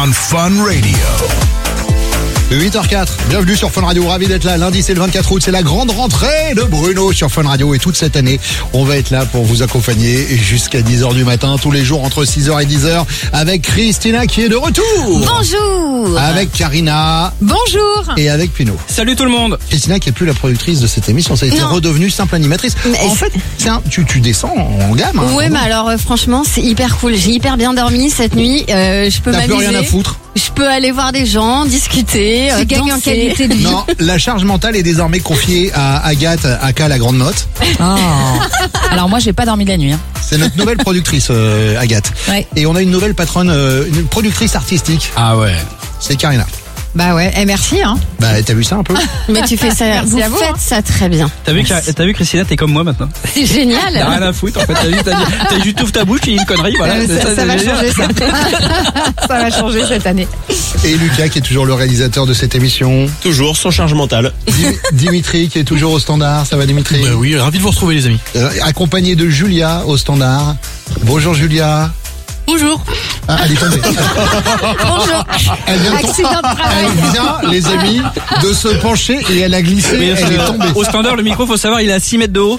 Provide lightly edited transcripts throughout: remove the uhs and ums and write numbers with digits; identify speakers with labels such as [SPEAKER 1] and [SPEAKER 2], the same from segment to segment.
[SPEAKER 1] on Fun Radio.
[SPEAKER 2] 8h04, bienvenue sur Fun Radio, ravi d'être là. Lundi c'est le 24 août, c'est la grande rentrée de Bruno sur Fun Radio. Et toute cette année, on va être là pour vous accompagner jusqu'à 10h du matin, tous les jours entre 6h et 10h, avec Christina qui est de retour.
[SPEAKER 3] Bonjour.
[SPEAKER 2] Avec Karina.
[SPEAKER 3] Bonjour.
[SPEAKER 2] Et avec Pino.
[SPEAKER 4] Salut tout le monde.
[SPEAKER 2] Christina qui est plus la productrice de cette émission, ça a été redevenue simple animatrice.
[SPEAKER 3] Mais
[SPEAKER 2] en fait, tu descends en gamme.
[SPEAKER 3] Ouais, mais alors franchement, c'est hyper cool. J'ai hyper bien dormi cette nuit. Je peux
[SPEAKER 2] T'as
[SPEAKER 3] m'amuser.
[SPEAKER 2] plus rien à foutre.
[SPEAKER 3] Je peux aller voir des gens, discuter,
[SPEAKER 5] Tu gagnes en qualité de vie.
[SPEAKER 2] Non, la charge mentale est désormais confiée à Agathe, aka la grande motte.
[SPEAKER 5] Oh. Alors moi, j'ai pas dormi de la nuit. Hein.
[SPEAKER 2] C'est notre nouvelle productrice, Agathe.
[SPEAKER 5] Ouais.
[SPEAKER 2] Et on a une nouvelle patronne, une productrice artistique.
[SPEAKER 4] Ah ouais.
[SPEAKER 2] C'est Karina.
[SPEAKER 5] Bah ouais, merci. Hein.
[SPEAKER 2] Bah, t'as vu ça un peu?
[SPEAKER 3] Mais tu fais ça,
[SPEAKER 5] Merci
[SPEAKER 3] vous
[SPEAKER 5] à vous,
[SPEAKER 3] faites
[SPEAKER 5] hein.
[SPEAKER 3] ça très bien.
[SPEAKER 4] T'as vu Christina, t'es comme moi maintenant.
[SPEAKER 3] C'est
[SPEAKER 4] T'as
[SPEAKER 3] génial.
[SPEAKER 4] rien à foutre en fait. T'as juste ouvres ta bouche, tu dis une connerie, voilà.
[SPEAKER 5] Ça va changer ça. Ça va changer cette année.
[SPEAKER 2] Et Lucas qui est toujours le réalisateur de cette émission.
[SPEAKER 6] Toujours sans charge mentale.
[SPEAKER 2] Dimitri qui est toujours au standard. Ça va Dimitri?
[SPEAKER 6] Bah oui, ravi de vous retrouver les amis.
[SPEAKER 2] Accompagné de Julia au standard. Bonjour Julia.
[SPEAKER 3] Bonjour.
[SPEAKER 2] Ah, elle est tombée.
[SPEAKER 3] Bonjour.
[SPEAKER 2] Elle vient,
[SPEAKER 5] Accident de travail.
[SPEAKER 2] elle vient, les amis, de se pencher et elle a glissé.
[SPEAKER 4] Mais,
[SPEAKER 2] elle est tombée.
[SPEAKER 4] au standard, le micro, faut savoir, il est à 6 mètres de haut.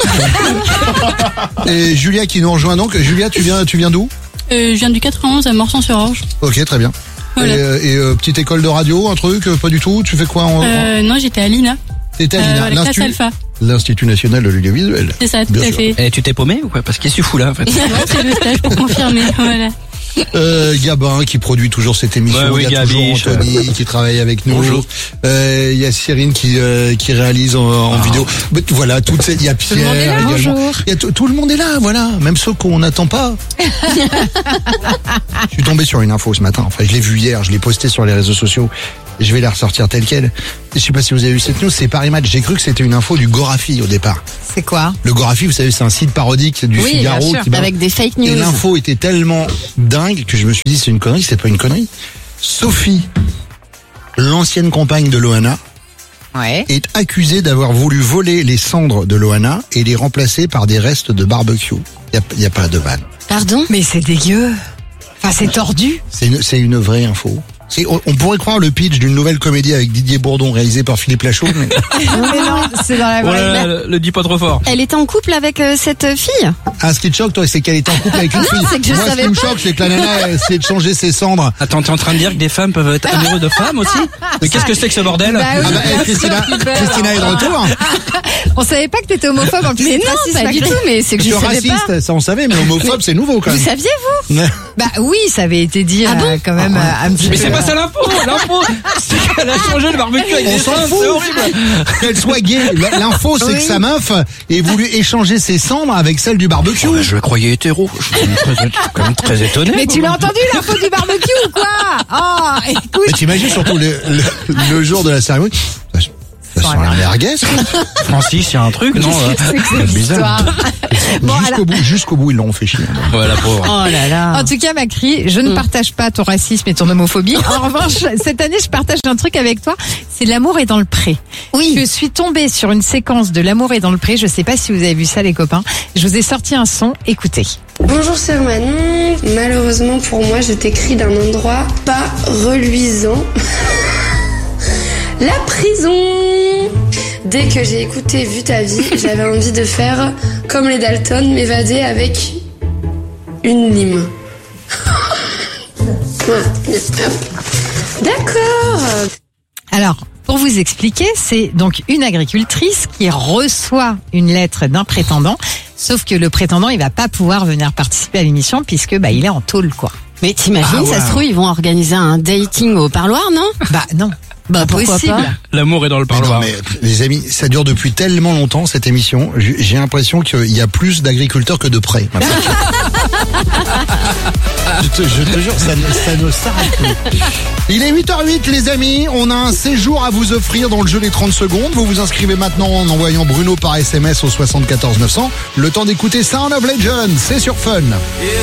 [SPEAKER 2] Et Julia qui nous rejoint donc. Julia, tu viens d'où?
[SPEAKER 7] Je viens du 91 à Morsan-sur-Orge.
[SPEAKER 2] Ok, très bien.
[SPEAKER 7] Voilà.
[SPEAKER 2] Et petite école de radio, un truc, pas du tout. Tu fais quoi
[SPEAKER 7] Non, j'étais à l'INA.
[SPEAKER 2] T'étais à l'INA,
[SPEAKER 7] la classe Alpha.
[SPEAKER 2] l'Institut National de l'Audiovisuel.
[SPEAKER 7] C'est ça, tout
[SPEAKER 2] Bien
[SPEAKER 7] à
[SPEAKER 2] sûr.
[SPEAKER 7] fait.
[SPEAKER 4] Et tu t'es paumé ou quoi? Parce qu'est-ce que tu fous là en fait?
[SPEAKER 7] Non, c'est le stage pour confirmer. Voilà.
[SPEAKER 2] Gabin qui produit toujours cette émission.
[SPEAKER 4] Ouais, oui,
[SPEAKER 2] il y a toujours
[SPEAKER 4] Gabiche.
[SPEAKER 2] Anthony qui travaille avec nous.
[SPEAKER 4] Bonjour.
[SPEAKER 2] Il y a Cyrine qui réalise en vidéo. Mais voilà, il y a Pierre
[SPEAKER 5] monde est là,
[SPEAKER 2] également.
[SPEAKER 5] bonjour.
[SPEAKER 2] Il y a tout le monde est là, voilà. Même ceux qu'on n'attend pas. Je suis tombé sur une info ce matin. Enfin, je l'ai vue hier, je l'ai postée sur les réseaux sociaux. Je vais la ressortir telle quelle. Je sais pas si vous avez vu cette news, c'est Paris Match. J'ai cru que c'était une info du Gorafi au départ.
[SPEAKER 5] C'est quoi?
[SPEAKER 2] Le Gorafi, vous savez, c'est un site parodique du
[SPEAKER 5] Oui,
[SPEAKER 2] Figaro.
[SPEAKER 5] bien sûr.
[SPEAKER 2] qui
[SPEAKER 3] Avec des fake
[SPEAKER 2] Et
[SPEAKER 3] news.
[SPEAKER 2] l'info était tellement dingue que je me suis dit c'est une connerie, c'est pas une connerie. Sophie, l'ancienne compagne de Loana,
[SPEAKER 5] Ouais.
[SPEAKER 2] est accusée d'avoir voulu voler les cendres de Loana et les remplacer par des restes de barbecue. Il y a pas de vanne.
[SPEAKER 3] Pardon?
[SPEAKER 5] Mais c'est dégueu. Enfin, c'est tordu.
[SPEAKER 2] C'est une vraie info. On pourrait croire le pitch d'une nouvelle comédie avec Didier Bourdon réalisée par Philippe Lachaud. Mais...
[SPEAKER 5] Mais non, c'est dans la
[SPEAKER 4] Oh
[SPEAKER 5] vraie.
[SPEAKER 4] là là, le dis pas trop fort.
[SPEAKER 3] Elle était en couple avec cette fille?
[SPEAKER 2] Ce qui te choque, toi, c'est qu'elle est en couple avec une fille.
[SPEAKER 3] c'est que je
[SPEAKER 2] Moi, ce
[SPEAKER 3] savais
[SPEAKER 2] qui me
[SPEAKER 3] pas.
[SPEAKER 2] choque, c'est que la nana a essayé de changer ses cendres.
[SPEAKER 4] Attends, t'es en train de dire que des femmes peuvent être amoureuses de femmes aussi? Mais qu'est-ce que c'est que ce bordel?
[SPEAKER 5] Bah oui.
[SPEAKER 2] Ah bah,
[SPEAKER 5] bien
[SPEAKER 2] Christina est de retour.
[SPEAKER 5] On savait pas que t'étais homophobe en plus.
[SPEAKER 3] Mais
[SPEAKER 5] c'est
[SPEAKER 3] non,
[SPEAKER 5] raciste,
[SPEAKER 3] pas du
[SPEAKER 5] Macron.
[SPEAKER 3] tout, mais c'est que je
[SPEAKER 2] Tu es
[SPEAKER 3] savais pas.
[SPEAKER 2] raciste, ça on savait, mais homophobe, c'est nouveau quand
[SPEAKER 3] Vous
[SPEAKER 2] même.
[SPEAKER 3] saviez, vous?
[SPEAKER 5] Bah oui, ça avait été dit
[SPEAKER 3] Ah bon
[SPEAKER 5] quand même un petit
[SPEAKER 4] Mais
[SPEAKER 5] peu.
[SPEAKER 4] c'est pas ça l'info! L'info, c'est qu'elle a changé le barbecue avec
[SPEAKER 2] On
[SPEAKER 4] des
[SPEAKER 2] s'en
[SPEAKER 4] seins,
[SPEAKER 2] fout.
[SPEAKER 4] c'est horrible!
[SPEAKER 2] Qu'elle soit gay. L'info, c'est
[SPEAKER 5] Oui.
[SPEAKER 2] que sa meuf ait voulu échanger ses cendres avec celle du barbecue.
[SPEAKER 4] Je le croyais hétéro. Je suis quand même très étonné.
[SPEAKER 5] Mais tu l'as entendu l'info du barbecue ou quoi? Oh,
[SPEAKER 2] Mais
[SPEAKER 5] écoute.
[SPEAKER 2] t'imagines surtout le jour de la cérémonie. Ça sent la merguez.
[SPEAKER 4] Francis, il y a un truc, non?
[SPEAKER 5] C'est que cette histoire. Bon, alors,
[SPEAKER 2] Jusqu'au bout, ils l'ont fait chier.
[SPEAKER 4] Voilà, pauvre.
[SPEAKER 3] Oh là là.
[SPEAKER 5] en tout cas, Macri, je ne partage pas ton racisme et ton homophobie. En revanche, cette année, je partage un truc avec toi. C'est L'amour est dans le pré.
[SPEAKER 3] Oui.
[SPEAKER 5] Je suis tombée sur une séquence de L'amour est dans le pré. Je sais pas si vous avez vu ça, les copains. Je vous ai sorti un son. Écoutez.
[SPEAKER 8] Bonjour sœur Manon, malheureusement pour moi je t'écris d'un endroit pas reluisant. La prison. Dès que j'ai écouté Vu ta vie, j'avais envie de faire comme les Dalton, m'évader avec une lime. Voilà. D'accord.
[SPEAKER 5] Alors, pour vous expliquer, c'est donc une agricultrice qui reçoit une lettre d'un prétendant. Sauf que le prétendant, il va pas pouvoir venir participer à l'émission puisque il est en tôle, quoi.
[SPEAKER 3] Mais t'imagines,
[SPEAKER 2] Ah,
[SPEAKER 3] ça
[SPEAKER 2] ouais.
[SPEAKER 3] se trouve, ils vont organiser un dating au parloir, non?
[SPEAKER 5] Bah non.
[SPEAKER 3] Bah, pourquoi
[SPEAKER 5] possible.
[SPEAKER 3] pas?
[SPEAKER 4] L'amour est dans le
[SPEAKER 2] Mais non,
[SPEAKER 4] parloir.
[SPEAKER 2] mais les amis, ça dure depuis tellement longtemps cette émission. J'ai l'impression qu'il y a plus d'agriculteurs que de prés. Je te jure, ça ne s'arrête plus. Il est 8h08 les amis, on a un séjour à vous offrir dans le jeu des 30 secondes. Vous vous inscrivez maintenant en envoyant Bruno par SMS au 74 900. Le temps d'écouter Sound of Legend, c'est sur Fun.